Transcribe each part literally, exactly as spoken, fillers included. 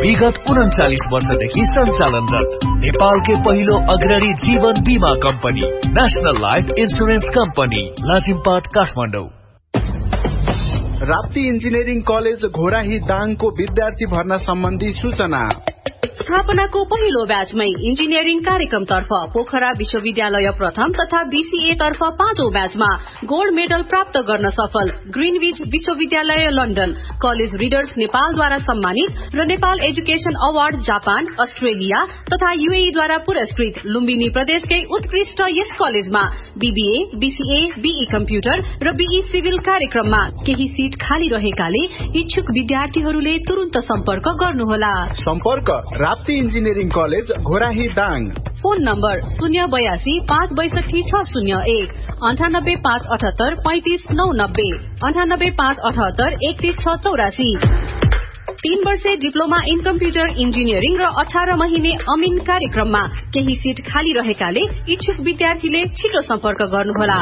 विगत उन्चालिस वर्षदेखि सञ्चालनरत नेपालकै पहिलो अग्रणी जीवन बीमा company national life insurance company Lazimpat Kathmandu. Rapti engineering college Ghorahi दाङको विद्यार्थी भर्ना सम्बन्धी सूचना। स्थापनाको पहिलो ब्याचमै इन्जिनियरिङ कार्यक्रमतर्फ पोखरा विश्वविद्यालय प्रथम तथा बीसीए तर्फ पाँचौं ब्याचमा गोल्ड मेडल प्राप्त गर्न सफल ग्रीनविच विश्वविद्यालय लन्डन कलेज रिडर्स नेपालद्वारा सम्मानित र Nepal education award Japan Australia तथा यूएईद्वारा पुरस्कृत लुम्बिनी प्रदेशकै उत्कृष्ट यस कलेजमा बीबीए बीसीए बीई कम्प्युटर र बीई सिभिल कार्यक्रममा केही सीट खाली रहेकाले इच्छुक विद्यार्थीहरूले तुरन्त सम्पर्क गर्नुहोला। सम्पर्क Rapti engineering college Ghorahi Dang. Phone number शून्य बयासी पाँच बैसठी छ शून्य एक अन्ठानब्बे पाँच अठहत्तर पैंतिस नौ नब्बे अन्ठानब्बे पाँच अठहत्तर एकतीस छ चौरासी। तीन वर्षे डिप्लोमा इन कम्प्युटर इन्जिनियरिङ र अठार महिने अमिन कार्यक्रममा केही सीट खाली रहेकाले इच्छुक विद्यार्थीले छिटो सम्पर्क गर्नुहोला।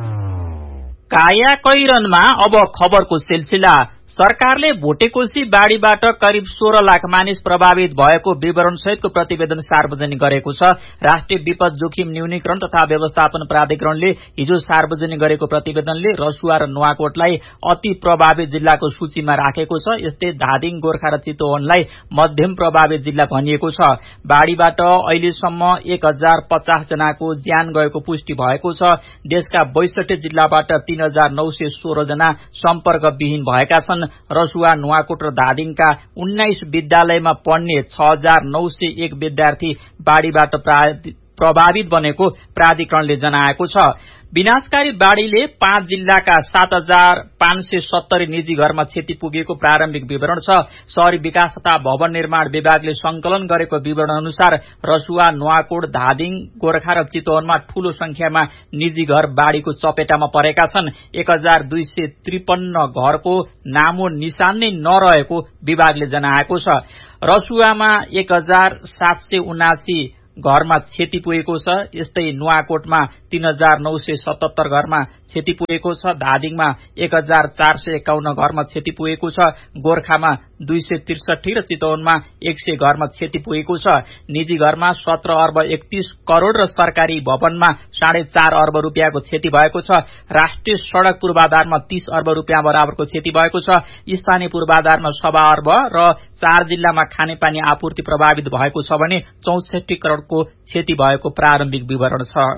काया कैरनमा अब खबरको सिलसिला। सरकारले भोटेकोशी बाढ़ीबाट करिब सोह्र लाख मानिस प्रभावित भएको विवरण सहितको प्रतिवेदन सार्वजनिक गरेको छ। राष्ट्रिय विपद जोखिम न्यूनीकरण तथा व्यवस्थापन प्राधिकरणले हिजो सार्वजनिक गरेको प्रतिवेदनले रसुवा र नुवाकोटलाई अति प्रभावित जिल्लाको सूचीमा राखेको छ। यस्तै धादिङ गोर्खा र चितवनलाई मध्यम प्रभावित जिल्ला भनिएको छ। बाढ़ीबाट अहिलेसम्म एक हजार पचास जनाको ज्यान गएको पुष्टि भएको छ। देशका बैसठी जिल्लाबाट तीन हजार नौ सय सोह्र जना सम्पर्कविहीन भएका छन्। रसुवा नुवाकोट र धादिङका उन्नाइस विद्यालयमा पढ्ने छ हजार नौ सय एक विद्यार्थी बाढ़ीबाट प्रभावित बनेको प्राधिकरणले जनाएको छ। विनाशकारी बाढ़ीले पाँच जिल्लाका सात हजार पाँच सय सत्तरी निजी घरमा क्षति पुगेको प्रारम्भिक विवरण छ। शहरी विकास तथा भवन निर्माण विभागले संकलन गरेको विवरण अनुसार रसुवा नुवाकोट धादिङ गोर्खा र चितवनमा ठूलो संख्यामा निजी घर बाढ़ीको चपेटामा परेका छन्। एक हजार दुई सय त्रिपन्न घरको नामो निशान नै नरहेको विभागले जनाएको छ। रसुवामा एक हजार सात सय उनासी घरमा क्षति पुगेको छ। यस्तै नुवाकोटमा तीन हजार नौ सय सतहत्तर घरमा क्षति पुगेको छ। धादिङमा एक हजार चार सय एकाउन्न घरमा क्षति पुगेको छ। गोर्खामा दुई सय त्रिसठी र चितवनमा एक सय घरमा क्षति पुगेको छ। निजी घरमा सत्र अर्ब एकतीस करोड़ र सरकारी भवनमा साढे चार अर्ब रूपियाँको क्षति भएको छ। राष्ट्रिय सड़क पूर्वाधारमा तीस अर्ब रूपियाँ बराबरको क्षति भएको छ। स्थानीय पूर्वाधारमा सवा अर्ब र चार जिल्लामा खानेपानी आपूर्ति प्रभावित भएको छ भने चौसठी करोड़को क्षति भएको प्रारम्भिक विवरण छ।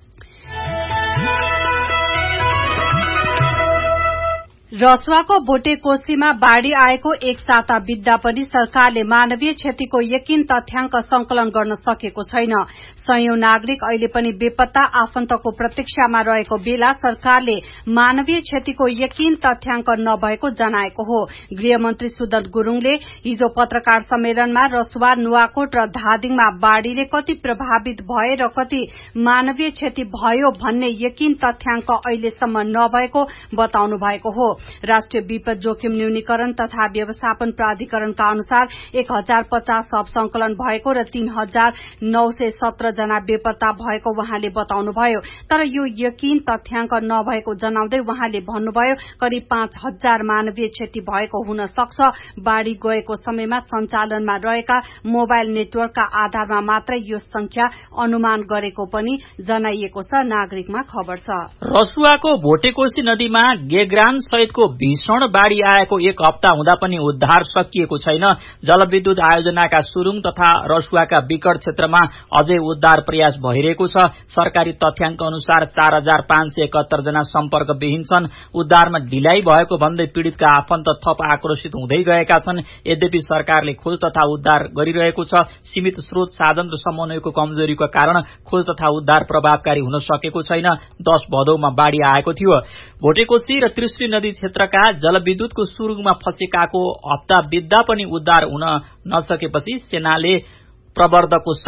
रसुवाको भोटेकोशीमा बाढ़ी आएको एक साता बित्दा पनि सरकारले मानवीय क्षतिको यकिन तथ्याङ्क संकलन गर्न सकेको छैन। सयौं नागरिक अहिले पनि बेपत्ता आफन्तको प्रतीक्षामा रहेको बेला सरकारले मानवीय क्षतिको यकिन तथ्याङ्क नभएको जनाएको हो। गृहमन्त्री सुदन गुरूङले हिजो पत्रकार सम्मेलनमा रसुवा नुवाकोट र धादिङमा बाढ़ीले कति प्रभावित भए र कति मानवीय क्षति भयो भन्ने यकिन तथ्याङ्क अहिलेसम्म नभएको बताउनु भएको हो। राष्ट्रिय विपद जोखिम न्यूनीकरण तथा व्यवस्थापन प्राधिकरणका अनुसार एक हजार पचास शव संकलन भएको र तीन हजार नौ सय सत्र जना बेपत्ता भएको उहाँले बताउनुभयो। तर यो यकिन तथ्याङ्क नभएको जनाउँदै उहाँले भन्नुभयो करिब पाँच हजार मानवीय क्षति भएको हुन सक्छ। बाढ़ी गएको समयमा सञ्चालनमा रहेका मोबाइल नेटवर्कका आधारमा मात्रै यो संख्या अनुमान गरेको पनि जनाइएको छ। नागरिकमा खबर छ। रसुवाको भोटेकोशी नदीमा गेग्रान सहितको भीषण बाढ़ी आएको एक हप्ता हुँदा पनि उद्धार सकिएको छैन। जलविद्युत आयोजनाका सुरुङ तथा रसुवाका विकट क्षेत्रमा अझै उद्धार प्रयास भइरहेको छ। सरकारी तथ्याङ्क अनुसार चार हजार पाँच सय एकहत्तर जना सम्पर्कविहीन छन्। उद्धारमा ढिलाइ भएको भन्दै पीड़ितका आफन्त थप आक्रोशित हुँदै गएका छन्। यद्यपि सरकारले खोज तथा उद्धार गरिरहेको छ। सीमित स्रोत साधन र समन्वयको कमजोरीको कारण खोज तथा उद्धार प्रभावकारी हुन सकेको छैन। दश भदौमा बाढ़ी आएको थियो। भोटेकोशी र त्रिशुली नदी क्षेत्रका जलविद्युतको सुरुङमा फँसेकाको हप्ता बित्दा पनि उद्धार हुन नसकेपछि सेनाले प्रवर्धको साथ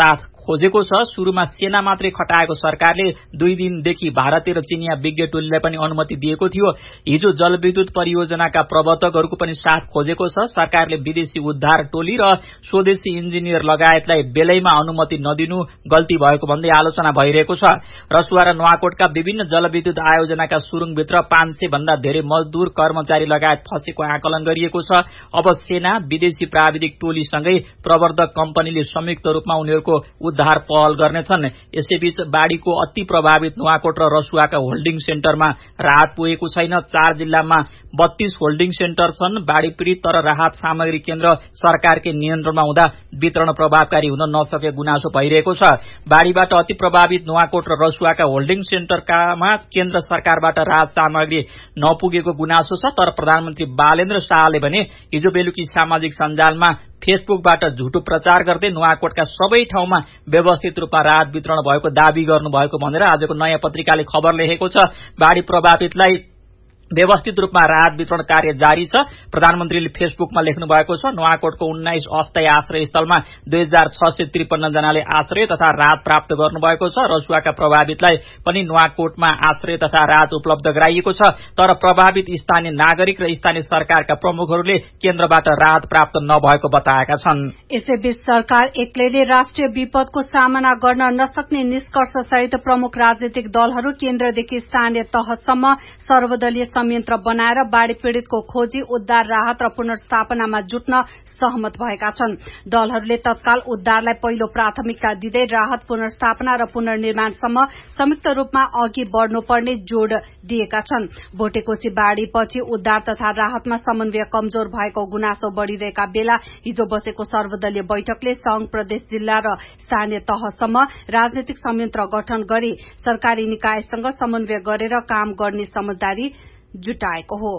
खोजेको छ। सुरुमा सेना मात्रै खटाएको सरकारले दुई दिनदेखि भारतीय र चिनिया विज्ञ टोलीलाई पनि अनुमति दिएको थियो। हिजो जलविद्युत परियोजनाका प्रवर्तकहरूको पनि साथ खोजेको छ। सरकारले विदेशी उद्धार टोली र स्वदेशी इन्जिनियर लगायतलाई बेलैमा अनुमति नदिनु गल्ती भएको भन्दै आलोचना भइरहेको छ। रसुवा र नुवाकोटका विभिन्न जलविद्युत आयोजनाका सुरुङभित्र पाँच सय भन्दा धेरै मजदूर कर्मचारी लगायत फँसेको आकलन गरिएको छ। अब सेना विदेशी प्राविधिक टोलीसँगै प्रवर्धक कम्पनीले संयुक्त रूपमा उनीहरूको उद्धार पहल गर्नेछन्। यसैबीच बाढ़ीको अति प्रभावित नुवाकोट र रसुवाका होल्डिङ सेन्टरमा राहत पुगेको छैन। चार जिल्लामा बत्तीस होल्डिङ सेन्टर छन्। बाढ़ी पीड़ित तर राहत सामग्री केन्द्र सरकारकै नियन्त्रणमा हुँदा वितरण प्रभावकारी हुन नसके गुनासो भइरहेको छ। बाढ़ीबाट अति प्रभावित नुवाकोट र रसुवाका होल्डिङ सेन्टरकामा केन्द्र सरकारबाट राहत सामग्री नपुगेको गुनासो छ। तर प्रधानमन्त्री बालेन्द्र शाहले भने हिजो बेलुकी सामाजिक सञ्जालमा फेसबुकबाट झुटो प्रचार गर्दै नुवाकोटका सबै ठाउँमा व्यवस्थित रूपमा राहत वितरण भएको दावी गर्नुभएको भनेर आजको नयाँ पत्रिकाले खबर लेखेको छ। बाढ़ी प्रभावितलाई व्यवस्थित रूपमा राहत वितरण कार्य जारी छ। प्रधानमन्त्रीले फेसबुकमा लेख्नु भएको छ, नुवाकोटको उन्नाइस अस्थायी आश्रय स्थलमा दुई हजार छ सय त्रिपन्न जनाले आश्रय तथा राहत प्राप्त गर्नुभएको छ। रसुवाका प्रभावितलाई पनि नुवाकोटमा आश्रय तथा राहत उपलब्ध गराइएको छ। तर प्रभावित स्थानीय नागरिक र स्थानीय सरकारका प्रमुखहरूले केन्द्रबाट राहत प्राप्त नभएको बताएका छन्। यसैबीच सरकार एक्लैले राष्ट्रिय विपदको सामना गर्न नसक्ने निष्कर्ष सहित प्रमुख राजनीतिक दलहरू केन्द्रदेखि स्थानीय तहसम्म सर्वदलीय संयन्त्र बनाएर बाढ़ी पीड़ितको खोजी, उद्धार, राहत र पुनर्स्थापनामा जुट्न सहमत भएका छन्। दलहरूले तत्काल उद्धारलाई पहिलो प्राथमिकता दिँदै राहत, पुनर्स्थापना र पुनर्निर्माणसम्म संयुक्त रूपमा अघि बढ़नुपर्ने जोड़ दिएका छन्। भोटेकोशी बाढ़ीपछि उद्धार तथा राहतमा समन्वय कमजोर भएको गुनासो बढ़िरहेका बेला हिजो बसेको सर्वदलीय बैठकले संघ, प्रदेश, जिल्ला र स्थानीय तहसम्म राजनीतिक संयन्त्र गठन गरी सरकारी निकायसँग समन्वय गरेर काम गर्ने समझदारी जुटाएको हो।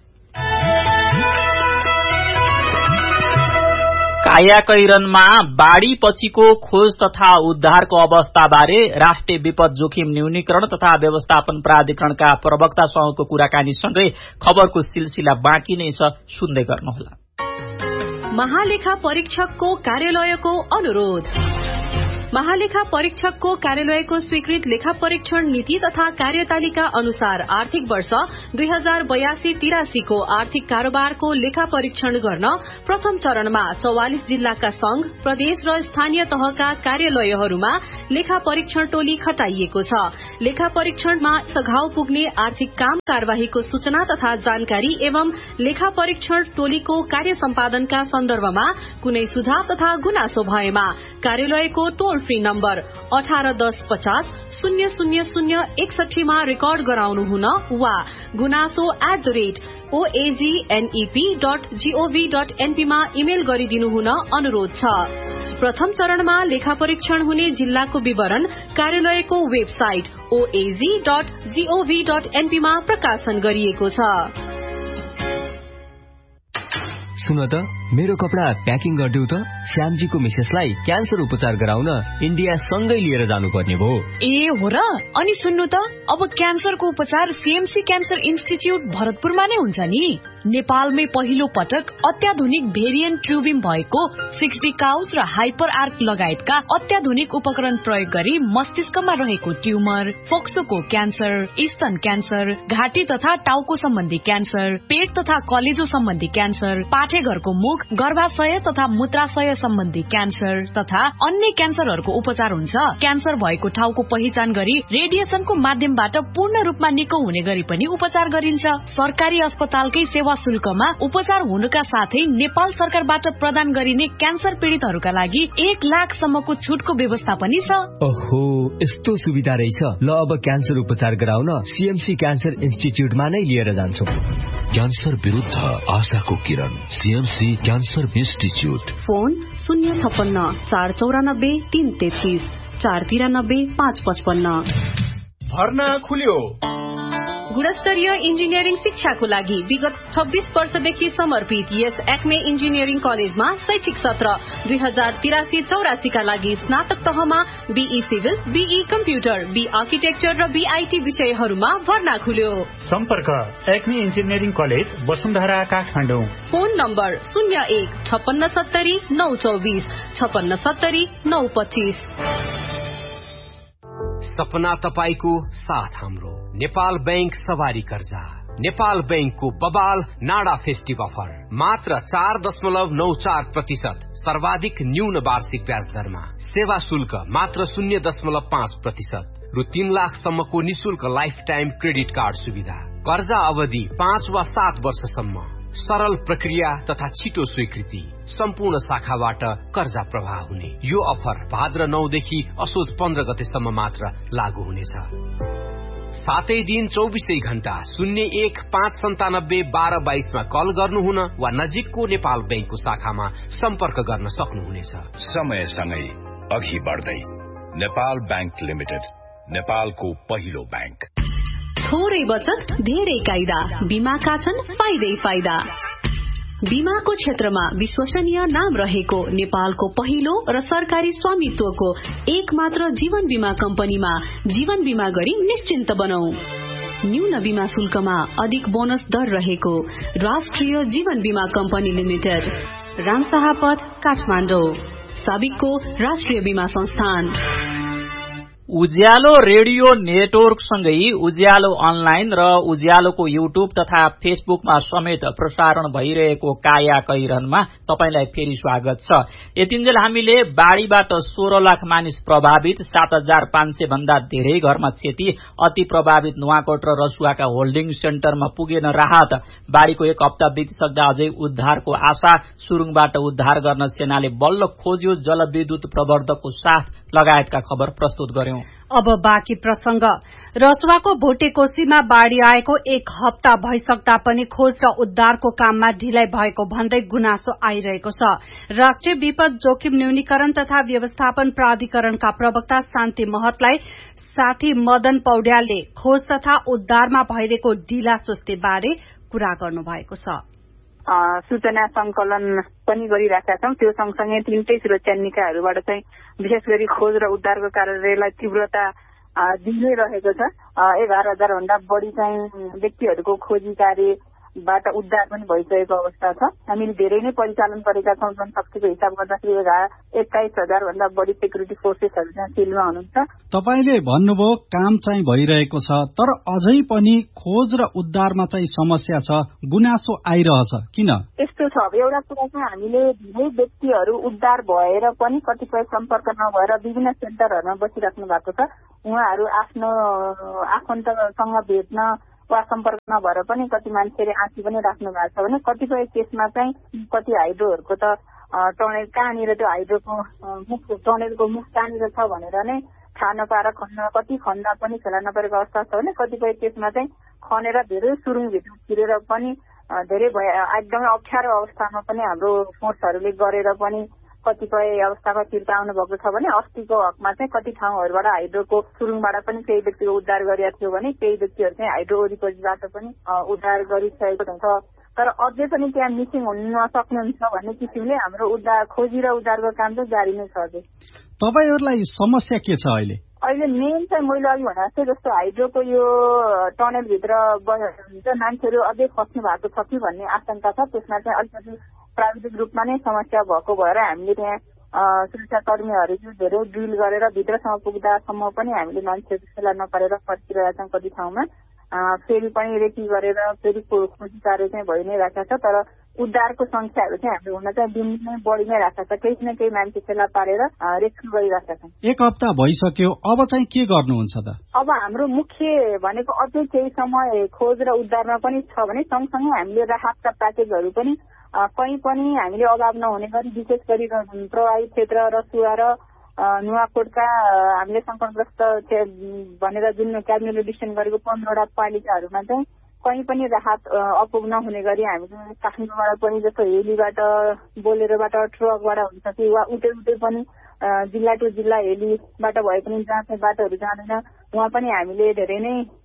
कायाकैरनमा बाढ़ी पछिको खोज तथा उद्धारको अवस्थाबारे राष्ट्रिय विपद जोखिम न्यूनीकरण तथा व्यवस्थापन प्राधिकरणका प्रवक्तासँगको कुराकानीसँगै खबरको सिलसिला बाँकी नै छ, सुन्दै गर्नुहोला। महालेखा परीक्षकको कार्यालयको अनुरोध। महालेखा परीक्षकको कार्यालयको स्वीकृत लेखा परीक्षण नीति तथा कार्यतालिका अनुसार आर्थिक वर्ष दुई हजार बयासी तिरासीको आर्थिक कारोबारको लेखा परीक्षण गर्न प्रथम चरणमा चौवालिस जिल्लाका संघ, प्रदेश र स्थानीय तहका कार्यालयहरूमा लेखा परीक्षण टोली खटाइएको छ। लेखा परीक्षणमा सघाउ पुग्ने आर्थिक काम कार्यवाहीको सूचना तथा जानकारी एवं लेखा परीक्षण टोलीको कार्य सम्पादनका सन्दर्भमा कुनै सुझाव तथा गुनासो भएमा कार्यालयको टोल फ्री नम्बर अठार दस पचास शून्य शून्य शून्य एकसठीमा रेकर्ड गराउनु हुन वा गुनासो at the rate ओएजीएनईपी dot gov dot NP मा इमेल गरिदिनु हुन अनुरोध छ। प्रथम चरणमा लेखा परीक्षण हुने जिल्लाको विवरण कार्यालयको website ओएजी dot gov dot NP मा प्रकाशन गरिएको छ। सुन त, मेरो कपडा प्याकिङ गरिदेऊ त। श्यामजीको मिसेसलाई क्यान्सर उपचार गराउन इन्डिया सँगै लिएर जानुपर्ने भो। ए हो र? अनि सुन्नु त, अब क्यान्सरको उपचार सीएमसी क्यान्सर इन्स्टिच्युट भरतपुरमा नै हुन्छ नि। नेपालमै पहिलो पटक अत्याधुनिक भेरिएन्ट ट्युबिम भएको सिक्सटी काउस र हाइपर आर्क लगायतका अत्याधुनिक उपकरण प्रयोग गरी मस्तिष्कमा रहेको ट्युमर, फोक्सोको क्यान्सर, स्तन क्यान्सर, घाँटी तथा टाउको सम्बन्धी क्यान्सर, पेट तथा कलेजो सम्बन्धी क्यान्सर, पाठेघरको मुख, गर्भाशय तथा मूत्राशय सम्बन्धी क्यान्सर तथा अन्य क्यान्सरहरूको उपचार हुन्छ। क्यान्सर भएको ठाउँको पहिचान गरी रेडिएसनको माध्यमबाट पूर्ण रूपमा निको हुने गरी पनि उपचार गरिन्छ। सरकारी अस्पतालकै सेवा शुल्कमा उपचार हुनुका साथै नेपाल सरकारबाट प्रदान गरिने क्यान्सर पीड़ितहरूका लागि एक लाख सम्मको छुटको व्यवस्था पनि छ। ओहो, यस्तो सुविधा रहेछ। ल, अब क्यान्सर उपचार गराउन सीएमसी क्यान्सर इन्स्टिच्युटमा नै लिएर जान्छौ। क्यान्सर विरुद्ध आशाको किरण, सीएमसी क्यान्सर इन्स्टिच्युट। फोन शून्य छप्पन्न चार चौरानब्बे तीन तेत्तीस चार तिरानब्बे पाँच पचपन्न। भर्ना खुल्यो। गुणस्तरीय इन्जिनियरिङ शिक्षाको लागि विगत छब्बीस वर्षदेखि समर्पित यस एक्मे इन्जिनियरिङ कलेजमा शैक्षिक सत्र दुई हजार तिरासी चौरासीका लागि स्नातक तहमा be civil, be computer, be architecture र बीआईटी विषयहरूमा भर्ना खुल्यो। सम्पर्क Acme engineering college Vasundhara Kathmandu. Phone number शून्य एक छप्पन्न सत्तरी नौ चौबिस छप्पन्न सत्तरी नौ पच्चीस। सपना तपाईको साथ हाम्रो नेपाल बैंक सवारी कर्जा। नेपाल बैंकको बबाल नाडा फेस्टिभ अफर मात्र चार दशमलव नौ चार प्रतिशत सर्वाधिक न्यून वार्षिक ब्याज दरमा, सेवा शुल्क मात्र शून्य दशमलव पाँच प्रतिशत रु तीन लाखसम्मको निशुल्क लाइफ टाइम क्रेडिट कार्ड सुविधा, कर्जा अवधि पाँच वा सात वर्षसम्म, सरल प्रक्रिया तथा छिटो स्वीकृति, सम्पूर्ण शाखाबाट कर्जा प्रवाह हुने। यो अफर भाद्र नौदेखि असोज पन्ध्र गतेसम्म मात्र लागू हुनेछ। सातै दिन चौबिसै घण्टा शून्य एक पाँच सन्तानब्बे बाह्र बाइसमा कल गर्नुहुन वा नजिकको नेपाल बैंकको शाखामा सम्पर्क गर्न सक्नुहुनेछ। समयसँगै अघि बढ्दै नेपाल बैंक लिमिटेड, नेपालको पहिलो बैंक। थोरै बचत धेरै कायदा, बीमाका छन् फाइदै फाइदा। बीमाको क्षेत्रमा विश्वसनीय नाम रहेको नेपालको पहिलो र सरकारी स्वामित्वको एक मात्र जीवन बीमा कम्पनीमा जीवन बीमा गरी निश्चिन्त बनौ। न्यून बीमा शुल्कमा अधिक बोनस दर रहेको राष्ट्रिय जीवन बीमा कम्पनी लिमिटेड, रामशाहपथ, काठमाडौँ। साबिकको राष्ट्रिय बीमा संस्थान। उज्यालो रेडियो नेटवर्क सँगै उज्यालो अनलाइन र उज्यालोको युट्युब तथा फेसबुकमा समेत प्रसारण भइरहेको काया कैरनमा तपाईलाई फेरि स्वागत छ। यतिन्जेल हामीले बाढ़ीबाट सोह्र लाख मानिस प्रभावित, सात हजार पाँच सय भन्दा धेरै घरमा क्षति, अति प्रभावित नुवाकोट र रसुवाका होल्डिङ सेन्टरमा पुगेन राहत, बाढ़ीको एक हप्ता बितिसक्दा अझै उद्धारको आशा, सुरुङबाट उद्धार गर्न सेनाले बल्ल खोज्यो, जलविद्युत प्रवर्धकको साथ लगायतका खबर प्रस्तुत गर्यौं। अब बाँकी प्रसंग। रसुवाको भोटेकोशीमा बाढ़ी आएको एक हप्ता भइसक्दा पनि खोज र उद्धारको काममा ढिलाइ भएको भन्दै गुनासो आइरहेको छ। राष्ट्रिय विपद जोखिम न्यूनीकरण तथा व्यवस्थापन प्राधिकरणका प्रवक्ता शान्ति महतलाई साथी मदन पौड्यालले खोज तथा उद्धारमा भइरहेको ढिलाचुस्ती बारे कुरा गर्नु भएको छ। सूचना संकलन पनि गरिरहेका छौं। त्यो सँगसँगै तीनटै सुरक्षा निकायहरूबाट चाहिँ विशेष गरी खोज र उद्धारको कार्यलाई तीव्रता दिइनै रहेको छ। एघार हजार भन्दा बढी चाहिँ व्यक्तिहरूको खोजी कार्यबाट उद्धार पनि भइसकेको अवस्था छ। हामीले धेरै नै परिचालन गरेका छौं। जनशक्तिको हिसाब गर्दाखेरि एघार एक्काइस हजार भन्दा बढी सेक्युरिटी फोर्सेसहरू चाहिँ फिल्डमा हुनुहुन्छ। तपाईले भन्नुभयो काम चाहिँ भइरहेको छ, तर अझै पनि खोज र उद्धारमा चाहिँ समस्या छ, गुनासो आइरहेछ, किन? यस्तो छ, एउटा कुरा चाहिँ हामीले धेरै व्यक्तिहरू उद्धार भएर पनि कतिपय सम्पर्क नभएर विभिन्न सेन्टरहरूमा बसिराख्नु भएको छ। उहाँहरू आफ्नो आफन्तसँग भेट्न वा सम्पर्क नभएर पनि कति मान्छेले आँखी पनि राख्नु भएको छ भने कतिपय केसमा चाहिँ कति हाइड्रोहरूको त टनेल कहाँनिर त्यो हाइड्रोको मुख टनेलको मुख कहाँनिर छ भनेर नै थाहा नपाएर खन्न कति खन्दा पनि फेला नपरेको अवस्था छ भने कतिपय केसमा चाहिँ खनेर धेरै सुरुङभित्र छिरेर पनि धेरै एकदमै अप्ठ्यारो अवस्थामा पनि हाम्रो फोर्सहरूले गरेर पनि कतिपय अवस्थाको फिर्ता आउनु भएको छ भने अस्तिको हकमा चाहिँ कति ठाउँहरूबाट हाइड्रोको सुरुङबाट पनि केही व्यक्तिको उद्धार गरिएको थियो भने केही व्यक्तिहरू चाहिँ हाइड्रो वरिपरिबाट पनि उद्धार गरिसकेको हुन्छ। तर अझै पनि त्यहाँ मिसिङ हुन नसक्नुहुन्छ भन्ने किसिमले हाम्रो उद्धार खोजी र उद्धारको काम चाहिँ जारी नै छ। अझै तपाईहरुलाई समस्या के छ अहिले? अहिले मेन चाहिँ मैले अघि भने जस्तो जस्तो हाइड्रोको यो टनलभित्र मान्छेहरू अझै फस्नु भएको छ कि भन्ने आशंका छ। त्यसमा चाहिँ अलिकति प्राविधिक रूपमा नै समस्या भएको भएर हामीले त्यहाँ सुरक्षाकर्मीहरू चाहिँ धेरै ड्रिल गरेर भित्रसम्म पुग्दासम्म पनि हामीले मान्छेहरू फेला नपारेर फर्किरहेका छौँ। कति ठाउँमा फेरि पनि रेकी गरेर फेरि खोजी कार्य चाहिँ भइ नै रहेको छ। तर उद्धारको संख्याहरू चाहिँ हाम्रो हुन चाहिँ दिन नै बढी नै रहेको छ। केही न केही मान्छे फेला पारेर रेस्क्यु गरिरहेका छौँ। एक हप्ता भइसक्यो, अब चाहिँ के गर्नुहुन्छ त? अब हाम्रो मुख्य भनेको अझै केही समय खोज र उद्धारमा पनि छ भने सँगसँगै हामीले राहतका प्याकेजहरू पनि कहीँ पनि हामीले अभाव नहुने गरी विशेष गरी प्रभावित क्षेत्र रसुवा र नुवाकोटका हामीले संकटग्रस्त भनेर जुन क्याबिनेटले डिसिसन गरेको पन्ध्रवटा पालिकाहरूमा चाहिँ कहीँ पनि राहत अपुग नहुने गरी हामीले काठमाडौँबाट पनि जस्तो हेलीबाट बोलेरोबाट ट्रकबाट हुन्छ कि वा उतै उतै पनि जिल्ला टु जिल्ला हेलीबाट भए पनि जहाँ चाहिँ बाटोहरू जाँदैन उहाँ पनि हामीले धेरै नै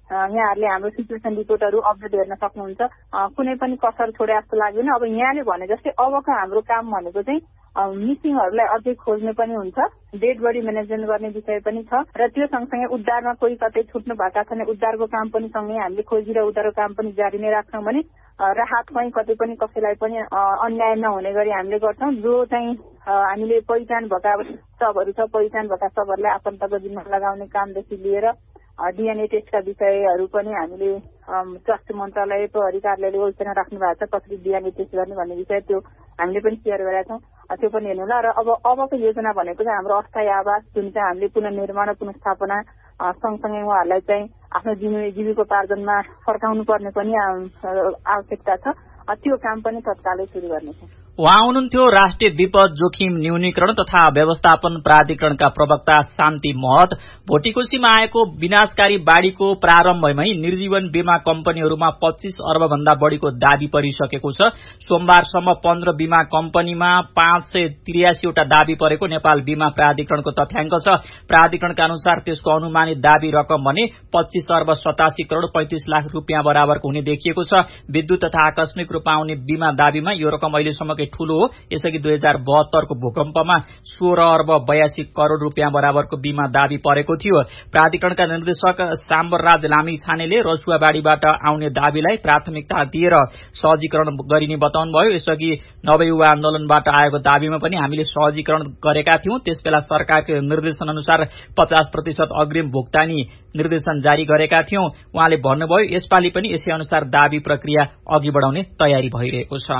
यहाँहरूले हाम्रो सिचुएसन रिपोर्टहरू अपडेट हेर्न सक्नुहुन्छ। कुनै पनि कसर छोडे जस्तो लाग्दैन। अब यहाँले भने जस्तै अबको हाम्रो काम भनेको चाहिँ मिसिङहरूलाई अझै खोज्ने पनि हुन्छ, डेड बडी म्यानेजमेन्ट गर्ने विषय पनि छ र त्यो सँगसँगै उद्धारमा कोही कतै छुट्नु भएका छन् उद्धारको काम पनि सँगै हामीले खोजी र उद्धारको काम पनि जारी नै राख्छौँ भने राहत कहीँ कतै पनि कसैलाई पनि अन्याय नहुने गरी हामीले गर्छौँ। जो चाहिँ हामीले पहिचान भएका सबहरू छ पहिचान भएका सबहरूलाई आफन्तको जिम्मा लगाउने कामदेखि लिएर डीएनए टेस्टका विषयहरू पनि हामीले स्वास्थ्य मन्त्रालय प्रहरी कार्यालयले योजना राख्नु भएको छ कसरी डीएनए टेस्ट गर्ने भन्ने विषय त्यो हामीले पनि सेयर गरेका छौँ। त्यो पनि हेर्नु होला। र अब अबको योजना भनेको चाहिँ हाम्रो अस्थायी आवास जुन चाहिँ हामीले पुनर्निर्माण र पुनर्स्थापना सँगसँगै उहाँहरूलाई चाहिँ आफ्नो जीविकोपार्जनमा फर्काउनु पर्ने पनि आवश्यकता छ। त्यो काम पनि तत्कालै सुरु गर्नेछौँ। उहाँ हुनुहुन्थ्यो राष्ट्रिय विपद जोखिम न्यूनीकरण तथा व्यवस्थापन प्राधिकरणका प्रवक्ता शान्ति महत। भोटिकोशीमा आएको विनाशकारी बाढ़ीको प्रारम्भमै निर्जीवन बीमा कम्पनीहरूमा पच्चीस अर्ब भन्दा बढ़ीको दावी परिसकेको छ। सोमबारसम्म पन्ध्र बीमा कम्पनीमा पाँच सय त्रियासीवटा दावी परेको नेपाल बीमा प्राधिकरणको तथ्याङ्क छ। प्राधिकरणका अनुसार त्यसको अनुमानित दावी रकम भने पच्चीस अर्ब सतासी करोड़ पैंतिस लाख रूपियाँ बराबरको हुने देखिएको छ। विद्युत तथा आकस्मिक रूपमा आउने बीमा दावीमा यो रकम अहिलेसम्मकै ठूलो हो। यसअघि दुई हजार बहत्तरको भूकम्पमा सोह्र अर्ब बयासी करोड़ रूपियाँ बराबरको बीमा दावी परेको थियो। प्राधिकरणका निर्देशक साम्बरराज लामिछानेले रसुवा बाढ़ीबाट आउने दावीलाई प्राथमिकता दिएर सहजीकरण गरिने बताउनुभयो। यसअघि नवयुवा आन्दोलनबाट आएको दावीमा पनि हामीले सहजीकरण गरेका थियौं। त्यसबेला सरकारको निर्देशन अनुसार पचास प्रतिशत अग्रिम भुक्तानी निर्देशन जारी गरेका थियौं। उहाँले भन्नुभयो यसपालि पनि यसै अनुसार दावी प्रक्रिया अघि बढाउने तयारी भइरहेको छ।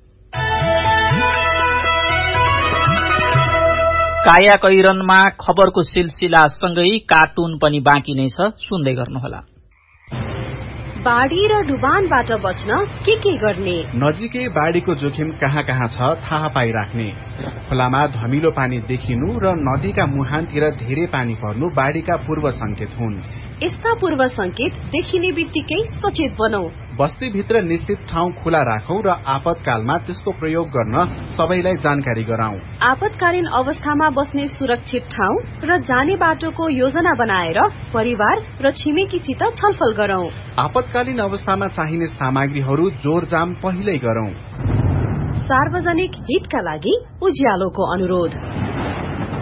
काया कैरनमा खबरको सिलसिला सँगै कार्टुन पनि बाँकी नै छ, सुन्दै गर्नुहोला। बाढ़ी र डुबानबाट बच्न के के गर्ने? नजिकै बाढ़ीको जोखिम कहाँ कहाँ छ थाहा पाइराख्ने। खोलामा धमिलो पानी देखिनु र नदीका मुहानतिर धेरै पानी पर्नु बाढ़ीका पूर्व संकेत हुन्। यस्ता पूर्व संकेत देखिने बित्तिकै सचेत बनौ। बस्तीभित्र निश्चित ठाउँ खुला राखौं र आपतकालमा त्यसको प्रयोग गर्न सबैलाई जानकारी गराउँ। आपतकालीन अवस्थामा बस्ने सुरक्षित ठाउँ र जाने बाटोको योजना बनाएर परिवार र छिमेकीसित छलफल गरौं। आपतकालीन अवस्थामा चाहिने सामग्रीहरू जोरजाम पहिल्यै गरौं। सार्वजनिक हितका लागि उज्यालोको अनुरोध।